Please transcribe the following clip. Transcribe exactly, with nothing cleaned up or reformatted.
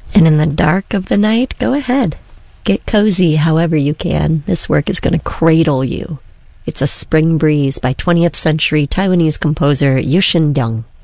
And in the dark of the night, go ahead. Get cozy however you can. This work is going to cradle you. It's a Spring Breeze by twentieth century Taiwanese composer Yu Shin Dong.